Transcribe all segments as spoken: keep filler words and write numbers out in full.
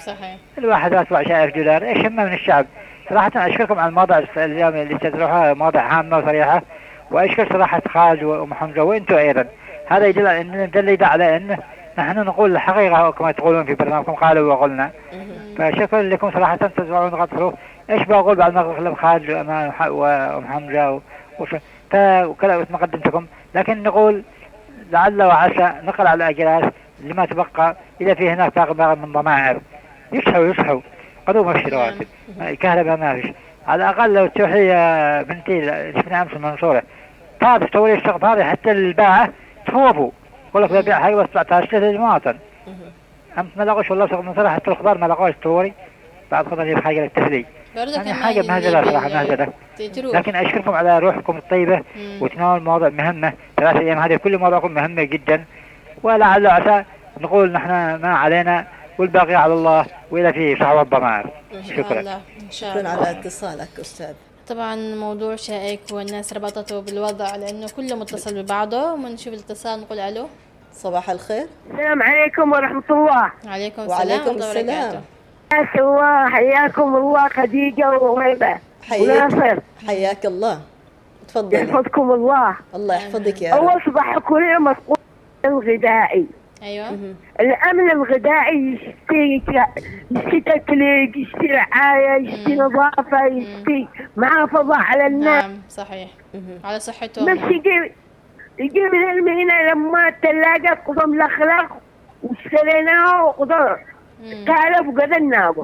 صحيح. الواحد أسبوع شايف دولار إيش همه من الشعب. صراحة أشكركم على المواضيع اليوم اللي تطرحوها، مواضيع هامة وصريحة، وأشكر صراحة خالد وأم حمزة وأنتم أيضا. هذا يدل إن دل على إن نحن نقول الحقيقة كما تقولون في برنامجكم قالوا وقلنا. فشكرا لكم صراحة تزرعون نقاط حروف. إيش بقول بعد ما أكلم خالد وأم حمزة وكلا ما قدمتكم، لكن نقول لعل وعسى نقل على الأجراس لما تبقى إذا في هناك طاقم من ضمائر يصحوا يصحوا قدوا ما فيش رواتب كهرباء ما فيش. على الأقل لو تروحي يا بنتي شفنا أمس المنصورة تعرف توري السقف هذا حتى الباعة تخوفوا يقول لك ببيع حاجة بس سبعة عشر المواطن. أمس ما لقوش والله سقف المنصورة حتى الخضار ما لقوش توري بعد خضار يجيب حاجة للتسليق يعني حاجة مهزلة صراحة مهزلة. لكن أشكركم على روحكم الطيبة وتناول مواضيع مهمة. ثلاث أيام هذه كل مواضيعكم مهمة جدا، ولعل عسى نقول نحن ما علينا والباقي على الله وإذا فيه صحوة الضمائر. شكرا. شكرا على اتصالك أستاذ. طبعا موضوع شائك والناس ربطته بالوضع لأنه كله متصل ببعضه. ونشوف الاتصال نقول ألو. صباح الخير. السلام عليكم ورحمة الله. عليكم السلام. وعليكم السلام. الله حياكم الله خديجة وغيبة وناصر. حياك الله. تفضلي. يحفظكم الله. الله يحفظك يا رب. أول صباح كلنا مسؤول الغذائي. أيوة. الأمن الغذائي يشتي يشتي تكليك، يشتي رعاية، يشتي نظافة، يشتي محافظة على الناس. نعم صحيح. على صحتهم. بس يجي يجي من المهنة لما الثلاجة قضم الأخلاق واشتريناه وقضم تعرف وقدرناه.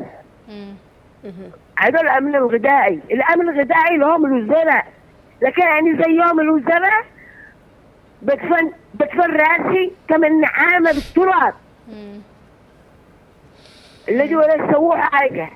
هذا الأمن الغذائي. الأمن الغذائي لهم الوزراء، لكن يعني زي يوم الوزراء بدفن بدفن راسي كمن نعامة بالتراب الذي ولا سووا حاجة.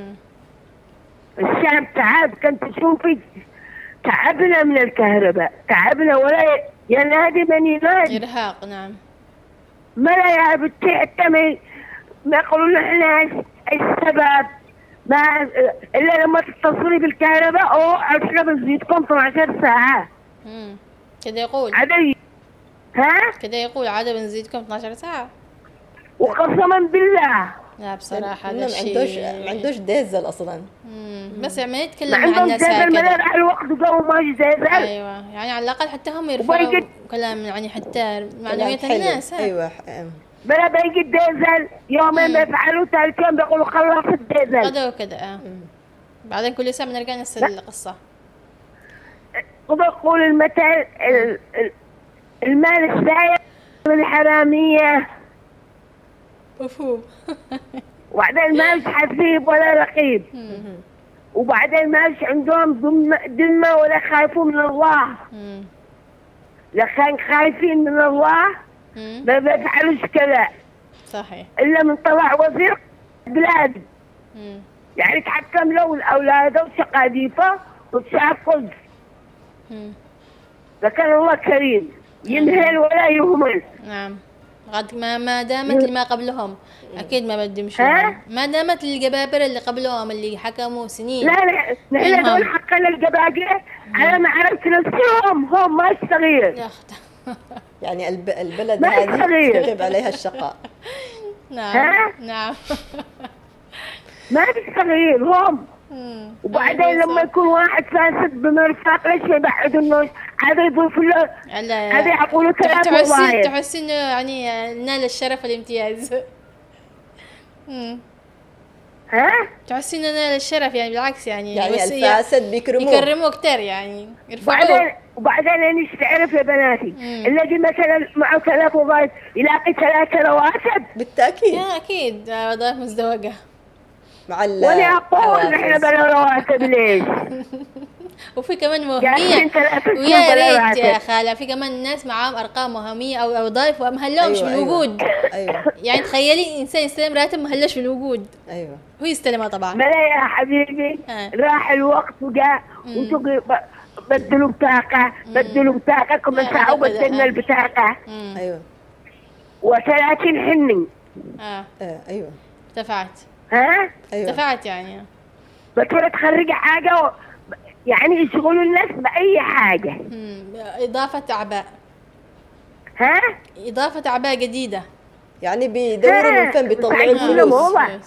الشعب تعب. كنت تشوفي تعبنا من الكهرباء، تعبنا ولا ينادي من ينادي. إرهاق. نعم. ما لا يا بنتي حتى ما ما يقولوا نحن السبب ما إلا لما تتصلي بالكهرباء أو عشرة بنزيدكم اثنتي عشرة ساعة. امم كده يقول عدي. ها؟ كده يقول عادة بنزيدكم اثنتي عشرة ساعة. وقسما بالله. لا بصراحة هذا الشيء ما عندوش ما عندوش ديزل أصلا. امم بس ما يتكلم مع الناس هكذا. ما راح الوقت جو ما ديزل. أيوة يعني على الأقل حتى هم يرفعوا كلام يعني حتى معلومات الناس. أيوة. بلا بيجي الديزل يومين ما يفعلوا ثالث يوم بيقولوا خلص الديزل. كذا وكذا. اه بعدين كل سنة بنرجع نفس القصة. وبقول المثل المال السايق من الحرامية. مفهوم. وبعدين ما فيش حسيب ولا رقيب. وبعدين ما فيش عندهم ذمة ولا خايفون من الله. لكن خايفين من الله ما بيفعلوش كذا. صحيح. إلا من طلع وزير بلاد يعني تحكم له الأولاد وشقاديفة وتشاقد. لكن الله كريم يمهل ولا يهمل. نعم. قد ما ما دامت اللي ما قبلهم أكيد ما بدهم شيء. ما دامت الجبابرة اللي قبلهم اللي حكموا سنين. لا لا نحن دول حقنا الجبابرة على ما عرفت نفسهم هم ما الصغير. يا أخت. يعني البلد هذه يجب عليها الشقاء. نعم. نعم. ما بالصغير هم. وبعدين لما يكون واحد فاسد بمرفق ليش يبعد الناس؟ هذا يضيف له هذا يقولوا كلام تحسين تحسين انه يعني نال الشرف الامتياز. ها؟ تحسين انه نال الشرف يعني بالعكس يعني يعني الفاسد بيكرموه يكرموه كتير يعني يرفعوه. وبعدين وبعدين انا تعرف يا بناتي الذي مثلا معه ثلاث وظائف يلاقي ثلاثة رواتب. بالتأكيد. يا اكيد وظائف مزدوجة. مع ال ولا أقول نحن بلا رواتب ليش؟ وفي كمان وهمية ويا ريت يا خالة في كمان ناس معاهم أرقام وهمية أو وظائف ومهلهمش أيوة بالوجود. أيوة. يعني تخيلي إنسان يستلم راتب مهلش بالوجود. أيوة. هو يستلمها طبعا. بلا يا حبيبي آه. راح الوقت وجاء وانتوا بدلوا بطاقة بدلوا بطاقة كم ساعة وبدلنا البطاقة. أيوة. وثلاثين حني. آه. آه. أيوة. ارتفعت. ها؟ أيوة. ارتفعت يعني. بتقول تخرج حاجة و... يعني يشغلوا الناس بأي حاجة. مم. إضافة أعباء. ها؟ إضافة أعباء جديدة. يعني بيدوروا من فين بيطلعوا الفلوس.